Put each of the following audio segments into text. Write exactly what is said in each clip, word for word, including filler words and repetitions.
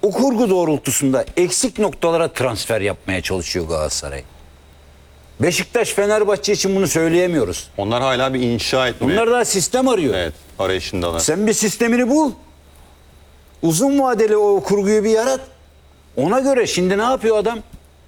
O kurgu doğrultusunda eksik noktalara transfer yapmaya çalışıyor Galatasaray. Beşiktaş, Fenerbahçe için bunu söyleyemiyoruz. Onlar hala bir inşa etme. Onlar daha sistem arıyor. Evet, arayışındalar. Sen bir sistemini bul. Uzun vadeli o kurguyu bir yarat. Ona göre şimdi ne yapıyor adam?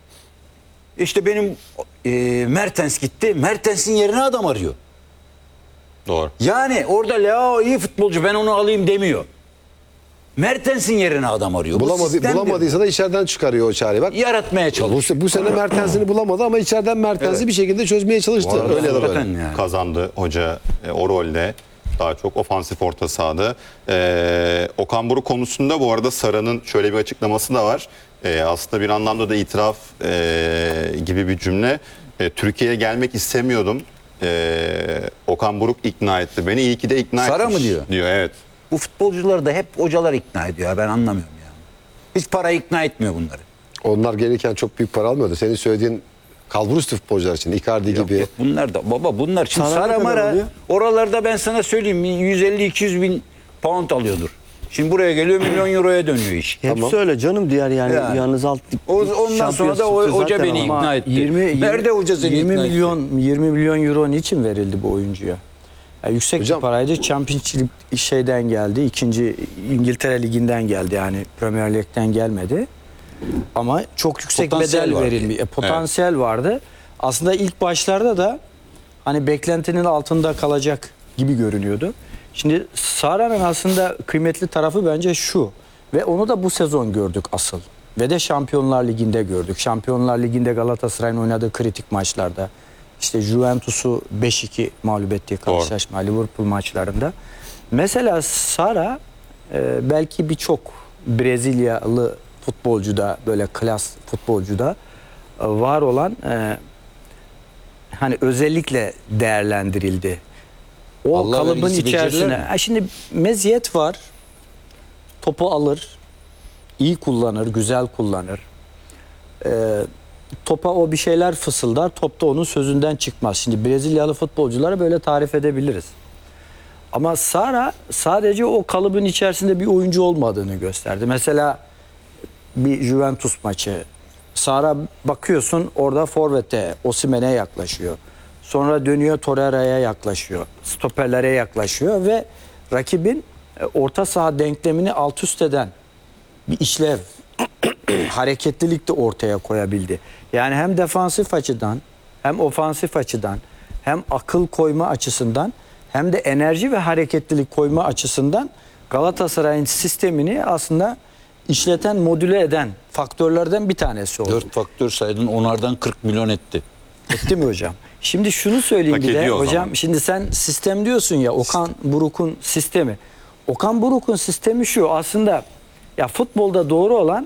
İşte benim e, Mertens gitti. Mertens'in yerine adam arıyor. Doğru. Yani orada Leao iyi futbolcu, ben onu alayım demiyor. Mertens'in yerine adam arıyor. Bulamadı, bulamadıysa da içeriden çıkarıyor o çareyi. Bak, yaratmaya çalışıyor. bu, bu sene Mertens'ini bulamadı ama içeriden Mertens'i Evet. bir şekilde çözmeye çalıştı. Bu arada Öyle ya da hakikaten böyle. yani. Kazandı hoca e, o rolde. Daha çok ofansif orta sahada. Ee, Okan Buruk konusunda bu arada Sara'nın şöyle bir açıklaması da var. Ee, aslında bir anlamda da itiraf e, gibi bir cümle. E, Türkiye'ye gelmek istemiyordum. E, Okan Buruk ikna etti beni. İyi ki de ikna Sara etmiş. mı diyor? Diyor, evet. Bu futbolcuları da hep hocalar ikna ediyor. Ben anlamıyorum yani. Hiç para ikna etmiyor bunları. Onlar gelirken çok büyük para almıyordu. Senin söylediğin kalburüstü futbolcular için Icardi Yok, gibi. yok, bunlar da baba bunlar şimdi Sara ne Sara kadar Mara alıyor? oralarda ben sana söyleyeyim yüz elli iki yüz bin pound alıyordur. Şimdi buraya geliyor milyon euroya dönüyor iş. Hepsi Tamam. öyle canım diğer yani, Yani. yalnız alt O- ondan sonra da o- şampiyonası hoca zaten beni ama ikna etti. yirmi, Nerede hoca seni yirmi ikna etti? milyon yirmi milyon euro niçin verildi bu oyuncuya? Yani yüksek Hocam- bir paraydı. Championship şeyden geldi. İkinci İngiltere liginden geldi yani Premier Lig'den gelmedi. Ama çok yüksek Potansiyel bedel vardı. verilmiş. E, potansiyel vardı. Aslında ilk başlarda da hani beklentinin altında kalacak gibi görünüyordu. Şimdi Sara'nın aslında kıymetli tarafı bence şu. Ve onu da bu sezon gördük asıl. Ve de Şampiyonlar Ligi'nde gördük. Şampiyonlar Ligi'nde Galatasaray'ın oynadığı kritik maçlarda. İşte Juventus'u beş iki mağlup ettiği karşılaşma, Liverpool maçlarında. Mesela Sara e, belki birçok Brezilyalı futbolcuda, böyle klas futbolcuda e, var olan e, hani özellikle değerlendirildi. O Allah kalıbın vergisi beceriler içerisine. mi? Ha şimdi meziyet var. Topu alır, iyi kullanır, güzel kullanır. Ee, topa o bir şeyler fısıldar, top da onun sözünden çıkmaz. Şimdi Brezilyalı futbolcuları böyle tarif edebiliriz. Ama Sara sadece o kalıbın içerisinde bir oyuncu olmadığını gösterdi. Mesela bir Juventus maçı. Sara bakıyorsun orada forvete, Osimhen'e yaklaşıyor. Sonra dönüyor Torreira'ya yaklaşıyor. Stoperlere yaklaşıyor ve rakibin e, orta saha denklemini alt üst eden bir işlev, hareketlilik de ortaya koyabildi. Yani hem defansif açıdan, hem ofansif açıdan, hem akıl koyma açısından, hem de enerji ve hareketlilik koyma açısından Galatasaray'ın sistemini aslında işleten, modüle eden faktörlerden bir tanesi oldu. Dört faktör saydın, onlardan kırk milyon etti. Etti mi hocam? Şimdi şunu söyleyeyim Hak bir de ediyor o hocam. zaman. Şimdi sen sistem diyorsun ya, Okan Buruk'un sistemi. Okan Buruk'un sistemi şu aslında, ya futbolda doğru olan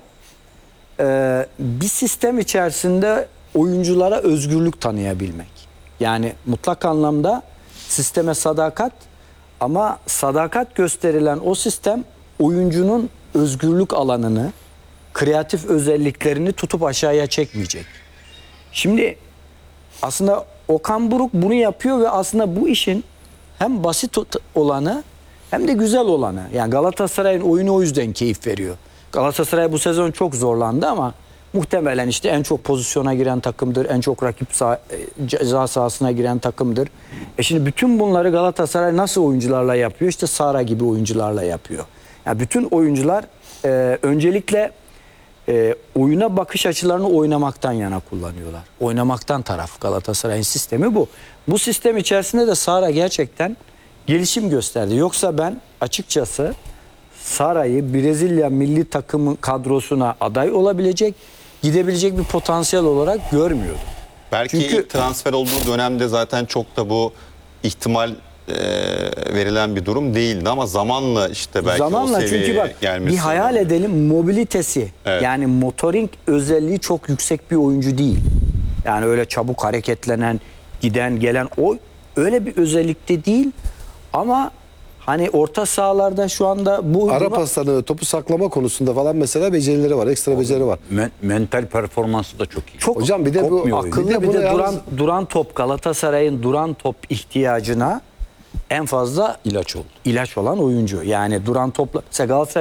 e, bir sistem içerisinde oyunculara özgürlük tanıyabilmek. Yani mutlak anlamda sisteme sadakat, ama sadakat gösterilen o sistem oyuncunun özgürlük alanını, kreatif özelliklerini tutup aşağıya çekmeyecek. Şimdi aslında Okan Buruk bunu yapıyor ve aslında bu işin hem basit olanı hem de güzel olanı. Yani Galatasaray'ın oyunu o yüzden keyif veriyor. Galatasaray bu sezon çok zorlandı ama muhtemelen işte en çok pozisyona giren takımdır, en çok rakip sah- ceza sahasına giren takımdır. E şimdi bütün bunları Galatasaray nasıl oyuncularla yapıyor? İşte Sara gibi oyuncularla yapıyor. Yani bütün oyuncular e, öncelikle e, oyuna bakış açılarını oynamaktan yana kullanıyorlar. Oynamaktan taraf Galatasaray'ın sistemi bu. Bu sistem içerisinde de Sara gerçekten gelişim gösterdi. Yoksa ben açıkçası Sara'yı Brezilya milli takımın kadrosuna aday olabilecek, gidebilecek bir potansiyel olarak görmüyordum. Belki Çünkü- ilk transfer olduğu dönemde zaten çok da bu ihtimal e, verilen bir durum değildi ama zamanla işte belki Zamanla o seviyeye çünkü bak gelmesi. bir hayal edelim, mobilitesi, Evet. yani motorik özelliği çok yüksek bir oyuncu değil. Yani öyle çabuk hareketlenen, giden gelen o öyle bir özellikte değil ama hani orta sahalarda şu anda bu Ara buna- paslarını, topu saklama konusunda falan mesela becerileri var, ekstra beceri var. Men- mental performansı da çok iyi. çok Hocam bir de bu kopmuyor oyun. akıllı, Bir de bir buna de duran yalnız- duran top, Galatasaray'ın duran top ihtiyacına en fazla ilaç oldu. ilaç olan oyuncu. Yani duran topla. Mesela Galatasaray